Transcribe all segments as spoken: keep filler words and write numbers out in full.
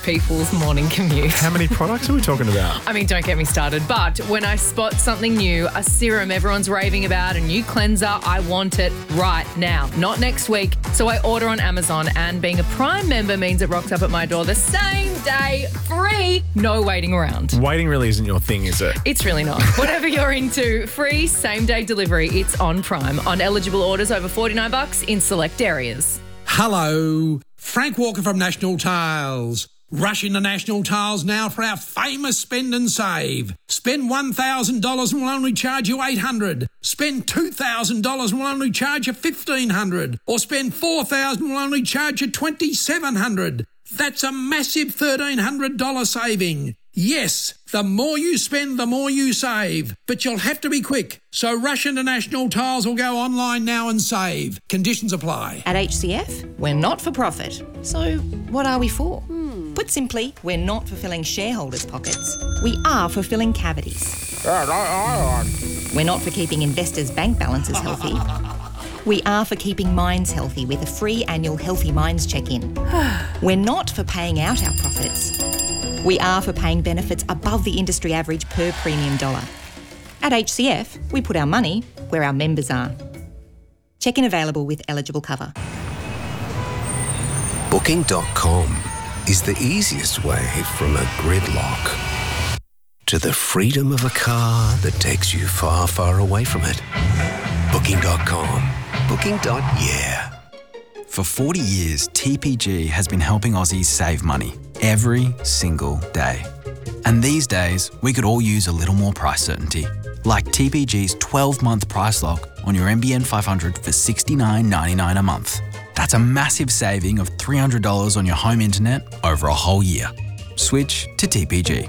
people's morning commute. How many products are we talking about? I mean, don't get me started, but when I spot something new, a serum everyone's raving about, a new cleanser, I want it right now, not next week. So I order on Amazon, and being a Prime member means it rocks up at my door the same day, free, no waiting around. Waiting really isn't your thing, is it? It's really not. Whatever you're into, free same-day delivery, it's on Prime. On eligible orders over forty-nine bucks in select areas. Hello, Frank Walker from National Tiles. Rush into National Tiles now for our famous spend and save. Spend one thousand dollars and we'll only charge you eight hundred dollars. Spend two thousand dollars and we'll only charge you fifteen hundred dollars. Or spend four thousand dollars and we'll only charge you twenty-seven hundred dollars. That's a massive thirteen hundred dollars saving. Yes, the more you spend, the more you save. But you'll have to be quick. So rush into National Tiles or go online now and save. Conditions apply. At H C F, we're not for profit. So what are we for? Hmm. Put simply, we're not for filling shareholders' pockets. We are for filling cavities. We're not for keeping investors' bank balances healthy. We are for keeping minds healthy with a free annual Healthy Minds check-in. We're not for paying out our profits. We are for paying benefits above the industry average per premium dollar. At H C F, we put our money where our members are. Check-in available with eligible cover. Booking dot com is the easiest way from a gridlock to the freedom of a car that takes you far, far away from it. Booking dot com. Booking. Yeah. For forty years, T P G has been helping Aussies save money every single day. And these days, we could all use a little more price certainty, like T P G's twelve-month price lock on your N B N five hundred for sixty-nine ninety-nine a month. That's a massive saving of three hundred dollars on your home internet over a whole year. Switch to T P G.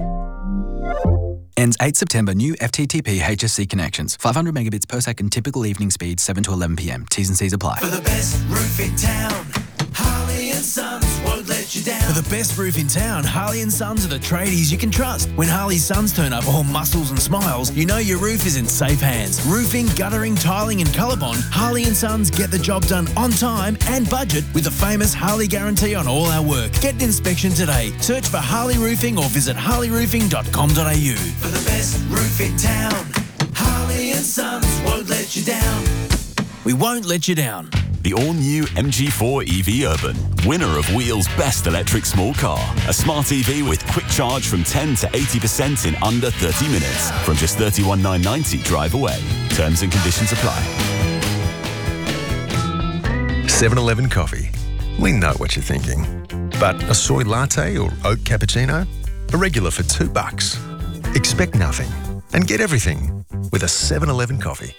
Ends eighth September. New F T T P H S C connections. five hundred megabits per second. Typical evening speed seven to eleven p m. T's and C's apply. For the best roof in town, Harley and Sons won't let you down. For the best roof in town, Harley and Sons are the tradies you can trust. When Harley Sons turn up all muscles and smiles, you know your roof is in safe hands. Roofing, guttering, tiling and ColourBond, Harley and Sons get the job done on time and budget with the famous Harley guarantee on all our work. Get an inspection today. Search for Harley Roofing or visit harley roofing dot com dot a u. For the best roof in town, Harley and Sons won't let you down. We won't let you down. The all-new M G four E V Urban, winner of Wheel's Best Electric Small Car. A smart E V with quick charge from ten to eighty percent in under thirty minutes. From just thirty-one thousand nine hundred ninety drive away. Terms and conditions apply. seven eleven Coffee. We know what you're thinking. But a soy latte or oat cappuccino? A regular for two bucks. Expect nothing and get everything with a seven eleven Coffee.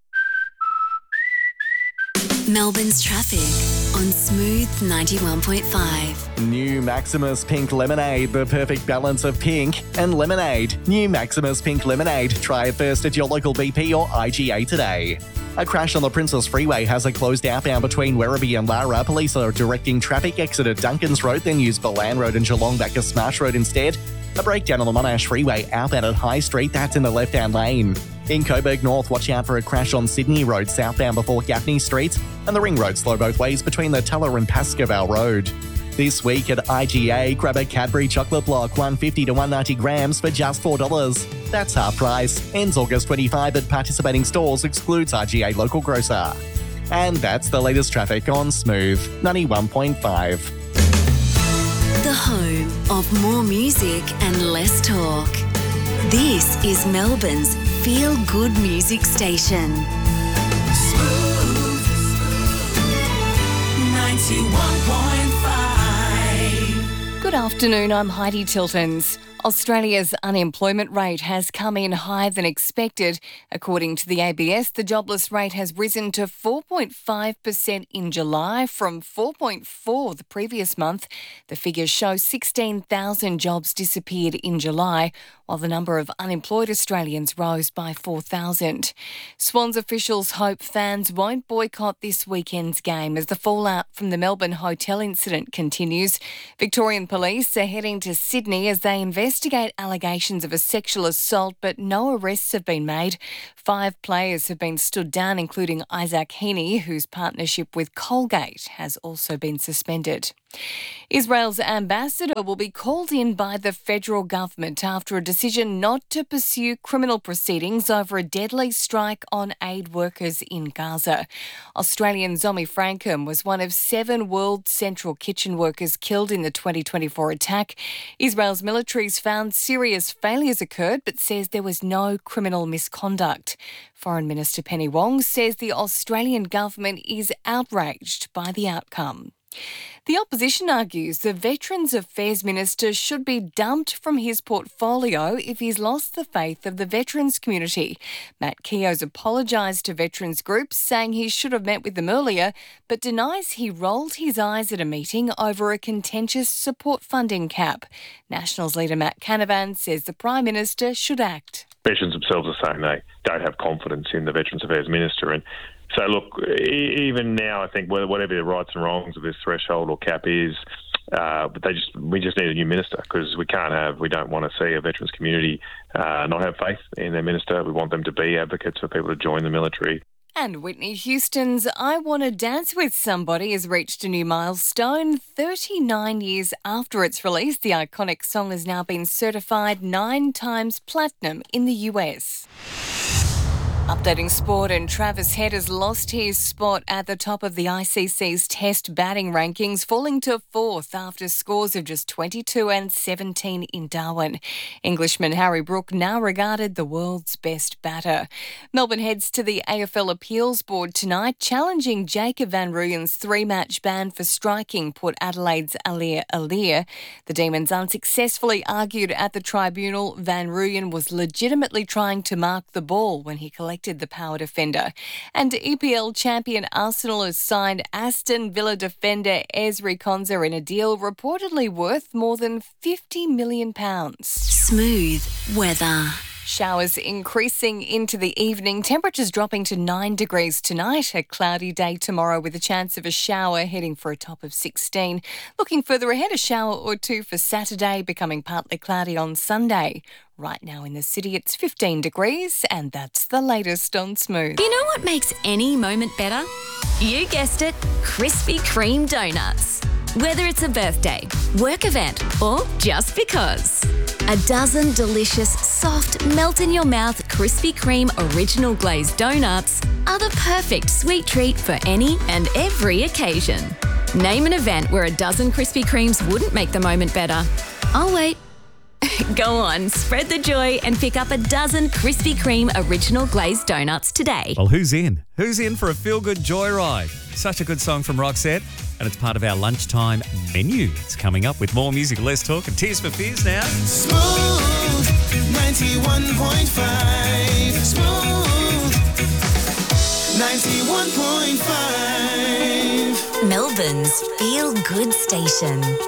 Melbourne's traffic on Smooth ninety-one point five. New Maximus Pink Lemonade, the perfect balance of pink and lemonade. New Maximus Pink Lemonade. Try it first at your local B P or I G A today. A crash on the Princess Freeway has a closed outbound between Werribee and Lara. Police are directing traffic exit at Duncans Road, then use Bolan Road and Geelong back to Smash Road instead. A breakdown on the Monash Freeway outbound at High Street, that's in the left-hand lane. In Coburg North, watch out for a crash on Sydney Road southbound before Gaffney Street, and the Ring Road slow both ways between the Tulla and Pascoe Road. This week at I G A, grab a Cadbury chocolate block, one hundred fifty to one hundred ninety grams for just four dollars. That's half price. Ends August twenty-fifth at participating stores, excludes I G A local grocer. And that's the latest traffic on Smooth ninety-one point five. The home of more music and less talk. This is Melbourne's feel-good music station. Smooth ninety-one point five. Good afternoon, I'm Heidi Tiltons. Australia's unemployment rate has come in higher than expected. According to the A B S, the jobless rate has risen to four point five percent in July from four point four percent the previous month. The figures show sixteen thousand jobs disappeared in July, while the number of unemployed Australians rose by four thousand. Swans officials hope fans won't boycott this weekend's game as the fallout from the Melbourne hotel incident continues. Victorian police are heading to Sydney as they investigate allegations of a sexual assault, but no arrests have been made. Five players have been stood down, including Isaac Heaney, whose partnership with Colgate has also been suspended. Israel's ambassador will be called in by the federal government after a decision not to pursue criminal proceedings over a deadly strike on aid workers in Gaza. Australian Zomi Frankham was one of seven World Central Kitchen workers killed in the twenty twenty-four attack. Israel's military's found serious failures occurred but says there was no criminal misconduct. Foreign Minister Penny Wong says the Australian government is outraged by the outcome. The opposition argues the Veterans Affairs Minister should be dumped from his portfolio if he's lost the faith of the veterans community. Matt Keogh's apologised to veterans groups, saying he should have met with them earlier, but denies he rolled his eyes at a meeting over a contentious support funding cap. Nationals leader Matt Canavan says the Prime Minister should act. Veterans themselves are saying they don't have confidence in the Veterans Affairs Minister, and so, look, even now, I think whatever the rights and wrongs of this threshold or cap is, uh, but they just we just need a new minister because we can't have, we don't want to see a veterans community uh, not have faith in their minister. We want them to be advocates for people to join the military. And Whitney Houston's I Wanna Dance With Somebody has reached a new milestone. thirty-nine years after its release, the iconic song has now been certified nine times platinum in the U S. Updating sport, and Travis Head has lost his spot at the top of the I C C's Test batting rankings, falling to fourth after scores of just twenty-two and seventeen in Darwin. Englishman Harry Brook, now regarded the world's best batter. Melbourne heads to the A F L Appeals Board tonight, challenging Jacob van Rooyen's three-match ban for striking Port Adelaide's Alir Alir. The Demons unsuccessfully argued at the tribunal Van Rooyen was legitimately trying to mark the ball when he collected the power defender. And E P L champion Arsenal has signed Aston Villa defender Ezri Konsa in a deal reportedly worth more than fifty million pounds. Smooth weather. Showers increasing into the evening, temperatures dropping to nine degrees tonight, a cloudy day tomorrow with a chance of a shower heading for a top of sixteen. Looking further ahead, a shower or two for Saturday, becoming partly cloudy on Sunday. Right now in the city, it's fifteen degrees, and that's the latest on Smooth. You know what makes any moment better? You guessed it, Krispy Kreme donuts. Whether it's a birthday, work event, or just because. A dozen delicious, soft, melt-in-your-mouth Krispy Kreme original glazed donuts are the perfect sweet treat for any and every occasion. Name an event where a dozen Krispy Kremes wouldn't make the moment better. I'll wait. Go on, spread the joy and pick up a dozen Krispy Kreme original glazed donuts today. Well, who's in? Who's in for a feel-good joyride? Such a good song from Roxette, and it's part of our lunchtime menu. It's coming up with more music, less talk, and Tears for Fears now. Smooth ninety-one point five. Smooth ninety-one point five. Melbourne's feel-good station.